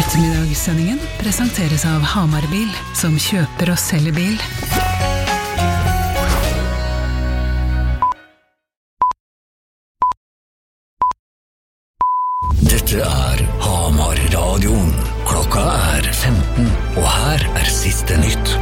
Ettermiddagssendingen presenteres av Hamarbil, som kjøper og selger bil. Dette Hamar-radioen. Klokka 15, og her siste nytt.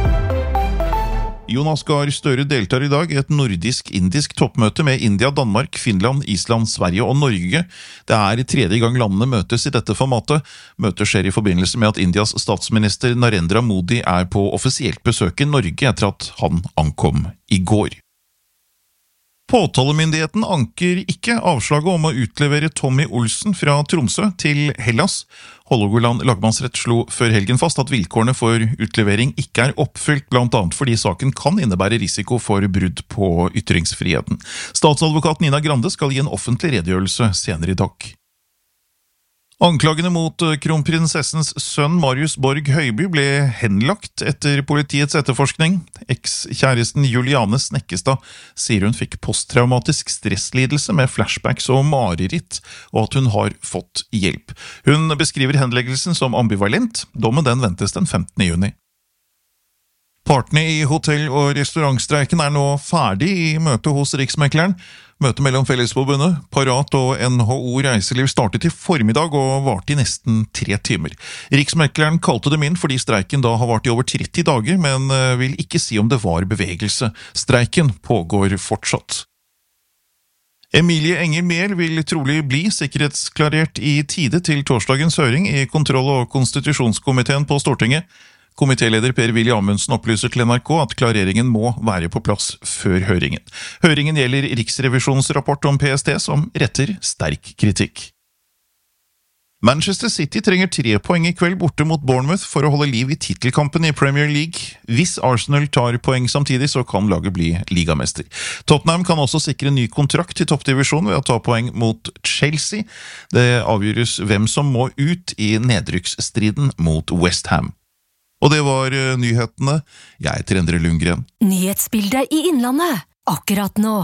Jonas Gahr Støre deltar i dag i et nordisk-indisk toppmøte med India, Danmark, Finland, Island, Sverige og Norge. Det tredje gang landene møtes i dette formatet. Møtet skjer i forbindelse med at Indias statsminister Narendra Modi på offisielt besøk i Norge etter at han ankom i går. Påtalemyndigheten anker ikke avslaget om å utlevere Tommy Olsen fra Tromsø til Hellas. Hålogaland lagmannsrett slo før helgen fast at vilkårene for utlevering ikke oppfylt, blant annet fordi saken kan innebære risiko for brudd på ytringsfriheten. Statsadvokat Nina Grande skal gi en offentlig redegjørelse senere i dag. Anklagene mot kronprinsessens sønn Marius Borg Høiby ble henlagt etter politiets etterforskning. Ekskjæresten Juliane Snekkestad sier hun fikk posttraumatisk stresslidelse med flashbacks og mareritt, og at hun har fått hjelp. Hun beskriver henleggelsen som ambivalent. Dommen ventes den 15. juni. Partene i hotell- og restaurantstreiken nå ferdig i møte hos Riksmekleren. Møtet mellom Fellesforbundet, Parat og NHO Reiseliv startet i formiddag og varte i nesten 3 timer. Riksmekleren kalte dem inn fordi streiken da har vart i over 30 dager, men vil ikke si om det var bevegelse. Streiken pågår fortsatt. Emilie Enger Mehl vil trolig bli sikkerhetsklarert i tide til torsdagens høring i kontroll- og konstitusjonskomiteen på Stortinget. Komitéleder Per-Willy Amundsen opplyser til NRK at klareringen må være på plass før høringen. Høringen gjelder Riksrevisjonens rapport om PST, som retter sterk kritikk. Manchester City trenger 3 poeng i kveld borte mot Bournemouth for å holde liv i titelkampen i Premier League. Hvis Arsenal tar poeng samtidig, så kan laget bli ligamester. Tottenham kan også sikre ny kontrakt i toppdivisjonen ved å ta poeng mot Chelsea. Det avgjøres hvem som må ut i nedrykksstriden mot West Ham. Og det var nyhetene. Jeg heter Endre Lundgren. Nyhetsbildet i Innlandet, akkurat nå.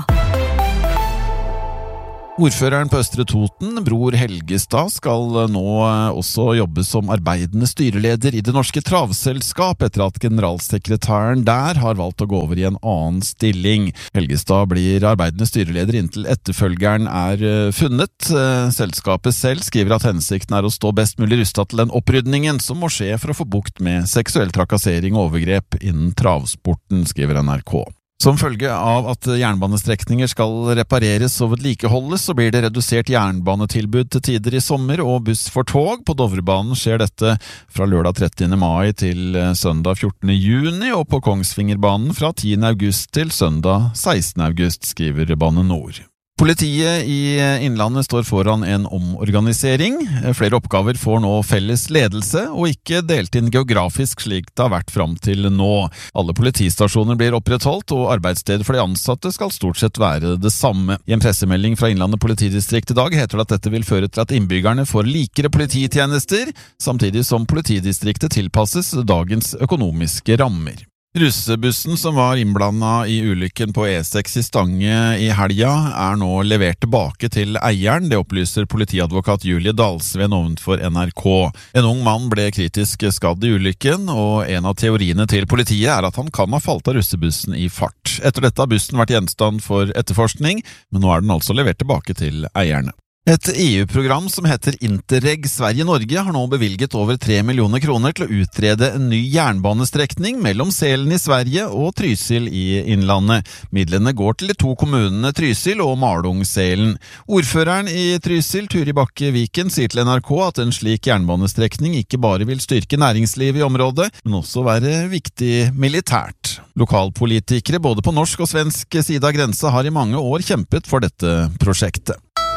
Ordføreren på Østre Toten, Bror Helgestad, skal nå også jobbe som arbeidende styreleder i Det Norske Travselskap etter at generalsekretæren der har valgt å gå over i en annen stilling. Helgestad blir arbeidende styreleder inntil etterfølgeren funnet. Selskapet selv skriver at hensikten å stå best mulig rustet til den opprydningen som må skje for å få bukt med seksuell trakassering og overgrep innen travsporten, skriver NRK. Som følge av at jernbanestrekninger skal repareres og vedlikeholdes, så blir det redusert jernbanetilbud til tider i sommer og buss for tog. På Dovrebanen skjer dette fra lørdag 30. mai til søndag 14. juni, og på Kongsvingerbanen fra 10. august til søndag 16. august, skriver Bane Nor. Politiet i Innlandet står foran en omorganisering. Flere oppgaver får nå felles ledelse, og ikke delt inn geografisk slik det har vært fram til nå. Alle politistasjoner blir opprettholdt, og arbeidsstedet for de ansatte skal stort sett være det samme. I en pressemelding fra Innlandet politidistrikt i dag heter det at dette vil føre til at innbyggerne får likere polititjenester, samtidig som politidistriktet tilpasses dagens økonomiske rammer. Russebussen som var innblandet i ulykken på E6 i Stange i helga nå levert tilbake til eieren. Det opplyser politiadvokat Julie Dalsven ovenfor NRK. En ung mann ble kritisk skadd i ulykken, og en av teoriene til politiet at han kan ha falt av russebussen i fart. Etter dette har bussen vært gjenstand for etterforskning, men nå den altså levert tilbake til eierne. Et EU-program som heter Interreg Sverige-Norge har nå bevilget over 3 millioner kroner til å utrede en ny jernbanestrekning mellom Selen i Sverige og Trysil i Innlandet. Midlene går til de 2 kommunene Trysil og Malung-Selen. Ordføreren i Trysil, Turi Bakke Viken, sier til NRK at en slik jernbanestrekning ikke bare vil styrke næringslivet i området, men også være viktig militært. Lokalpolitikere både på norsk og svensk side av grensa har i mange år kjempet for dette prosjektet.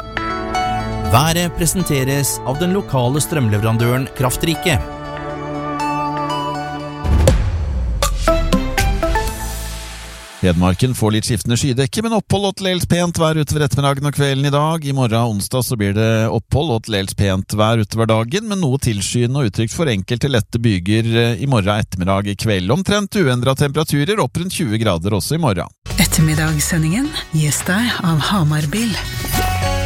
Været presenteres av den lokale strømleverandøren Kraftrike. Hedmarken får litt skiftende skydekke, men opphold og til dels pent vær utover ettermiddagen og kvelden i dag. I morgen onsdag så blir det opphold og til dels pent vær utover dagen, men noe tilskyende og utrygt for enkelte lette byger i morgen ettermiddag i kveld. Omtrent uendret temperaturer, opp rundt 20 grader også i morgen. Ettermiddagssendingen gis deg av Hamarbil.